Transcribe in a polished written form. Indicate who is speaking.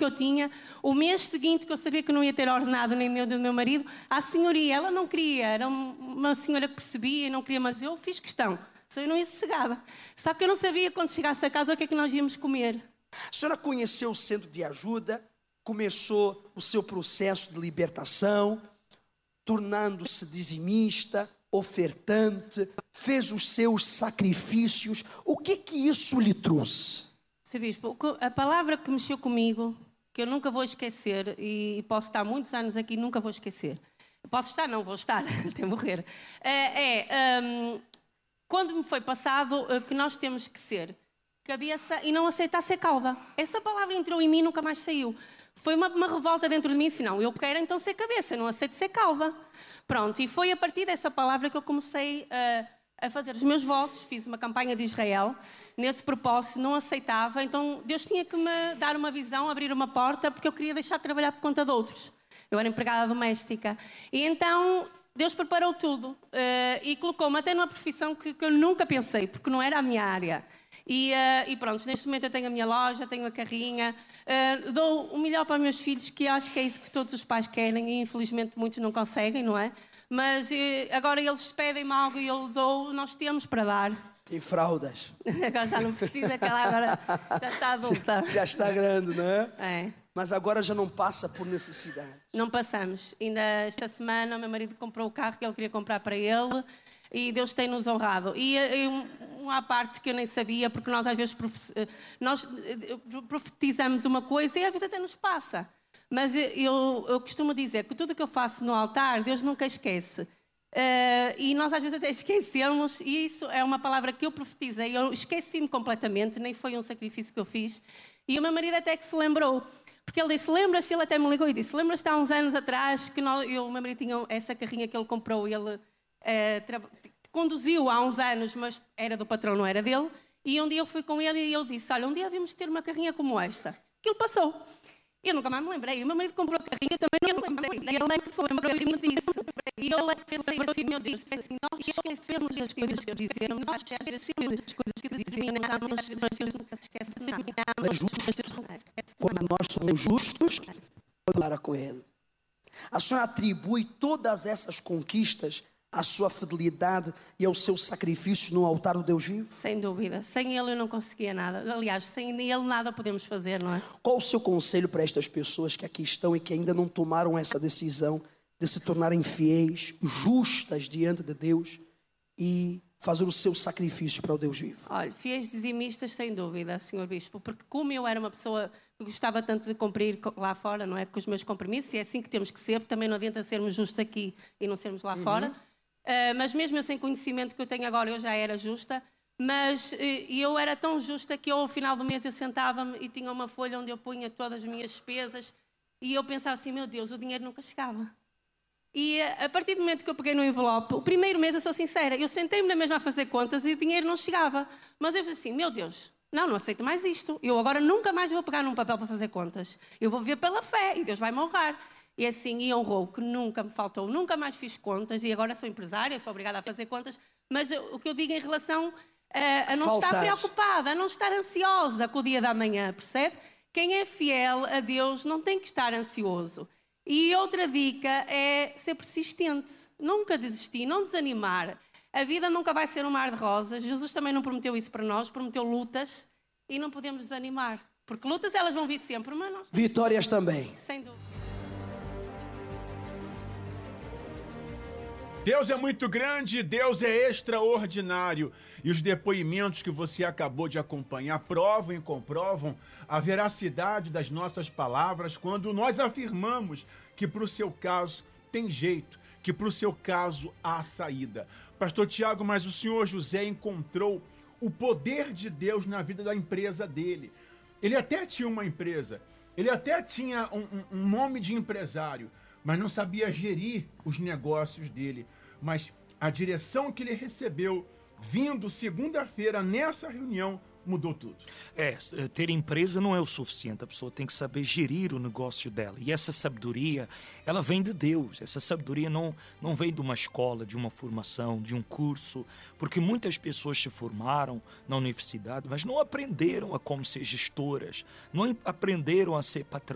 Speaker 1: eu tinha. O mês seguinte, que eu sabia que não ia ter ordenado nem meu do meu marido, a senhoria, ela não queria, era uma senhora que percebia e não queria, mas eu fiz questão, se eu não ia sossegada. Só que eu não sabia quando chegasse a casa o que é que nós íamos comer.
Speaker 2: A senhora conheceu o centro de ajuda, começou o seu processo de libertação, tornando-se dizimista, ofertante, fez os seus sacrifícios. O que isso lhe trouxe?
Speaker 1: Sr. Bispo, a palavra que mexeu comigo, que eu nunca vou esquecer, e posso estar muitos anos aqui e nunca vou esquecer. Posso estar? Não, vou estar, até morrer. Quando me foi passado que nós temos que ser cabeça e não aceitar ser calva. Essa palavra entrou em mim e nunca mais saiu. Foi uma revolta dentro de mim, assim, não, eu quero então ser cabeça, eu não aceito ser calva. Pronto, e foi a partir dessa palavra que eu comecei a fazer os meus votos, fiz uma campanha de Israel, nesse propósito, não aceitava, então Deus tinha que me dar uma visão, abrir uma porta, porque eu queria deixar de trabalhar por conta de outros. Eu era empregada doméstica. E então Deus preparou tudo e colocou-me até numa profissão que eu nunca pensei, porque não era a minha área. E pronto, neste momento eu tenho a minha loja, tenho a carrinha, dou o melhor para os meus filhos, que acho que é isso que todos os pais querem e infelizmente muitos não conseguem, não é? Mas agora eles pedem-me algo e eu dou, nós temos para dar.
Speaker 2: Tem fraldas.
Speaker 1: Agora já não precisa, que ela agora já está adulta.
Speaker 2: Já está grande, não é?
Speaker 1: É.
Speaker 2: Mas agora já não passa por necessidade.
Speaker 1: Não passamos. Ainda esta semana o meu marido comprou o carro que ele queria comprar para ele e Deus tem-nos honrado. E uma parte que eu nem sabia, porque nós às vezes profetizamos uma coisa e às vezes até nos passa. Mas eu costumo dizer que tudo o que eu faço no altar, Deus nunca esquece. E nós às vezes até esquecemos, e isso é uma palavra que eu profetizei, eu esqueci-me completamente, nem foi um sacrifício que eu fiz. E o meu marido até que se lembrou, porque ele disse, lembras-te, ele até me ligou e disse, lembras-te há uns anos atrás que o meu marido tinha essa carrinha que ele comprou e ele conduziu há uns anos, mas era do patrão, não era dele, e um dia eu fui com ele e ele disse, olha, um dia havíamos ter uma carrinha como esta. Aquilo passou. Eu nunca mais me lembrei. O meu marido comprou a carrinha, eu também não me lembrei. E ele é que se lembrou e me disse. E ele é que se lembrou e me disse. Assim, nós esquecemos as coisas que dizemos, nós esquecemos as coisas que dizemos, mas Deus nunca se esquece de nada.
Speaker 2: Quando nós somos justos, para com Ele. A senhora atribui todas essas conquistas à sua fidelidade e ao seu sacrifício no altar do Deus vivo?
Speaker 1: Sem dúvida. Sem Ele eu não conseguia nada. Aliás, sem Ele nada podemos fazer, não é?
Speaker 2: Qual o seu conselho para estas pessoas que aqui estão e que ainda não tomaram essa decisão de se tornarem fiéis, justas diante de Deus e fazer o seu sacrifício para o Deus vivo?
Speaker 1: Olha, fiéis dizimistas, sem dúvida, Sr. Bispo, porque como eu era uma pessoa que gostava tanto de cumprir lá fora, não é? Com os meus compromissos, e é assim que temos que ser, porque também não adianta sermos justos aqui e não sermos lá fora. Mas mesmo eu sem conhecimento que eu tenho agora, eu já era justa, mas eu era tão justa que ao final do mês eu sentava-me e tinha uma folha onde eu punha todas as minhas despesas e eu pensava assim, meu Deus, o dinheiro nunca chegava. E a partir do momento que eu peguei no envelope, o primeiro mês, eu sou sincera, eu sentei-me na mesma a fazer contas e o dinheiro não chegava. Mas eu falei assim, meu Deus, não aceito mais isto. Eu agora nunca mais vou pegar num papel para fazer contas. Eu vou viver pela fé e Deus vai me honrar. E assim, e honrou, que nunca me faltou, nunca mais fiz contas, e agora sou empresária, sou obrigada a fazer contas, mas o que eu digo em relação a não estar preocupada, a não estar ansiosa com o dia da manhã, percebe? Quem é fiel a Deus não tem que estar ansioso. E outra dica é ser persistente, nunca desistir, não desanimar. A vida nunca vai ser um mar de rosas, Jesus também não prometeu isso para nós, prometeu lutas, e não podemos desanimar, porque lutas elas vão vir sempre, mas nós...
Speaker 2: Vitórias também.
Speaker 1: Sem dúvida.
Speaker 3: Deus é muito grande, Deus é extraordinário. E os depoimentos que você acabou de acompanhar provam e comprovam a veracidade das nossas palavras quando nós afirmamos que para o seu caso tem jeito, que para o seu caso há saída. Pastor Tiago, mas o senhor José encontrou o poder de Deus na vida da empresa dele. Ele até tinha uma empresa, ele até tinha um nome de empresário, mas não sabia gerir os negócios dele. Mas a direção que ele recebeu, vindo segunda-feira nessa reunião, mudou tudo.
Speaker 4: Ter empresa não é o suficiente, a pessoa tem que saber gerir o negócio dela. E essa sabedoria, ela vem de Deus. Essa sabedoria não vem de uma escola, de uma formação, de um curso, porque muitas pessoas se formaram na universidade, mas não aprenderam a como ser gestoras, não aprenderam a ser patrões.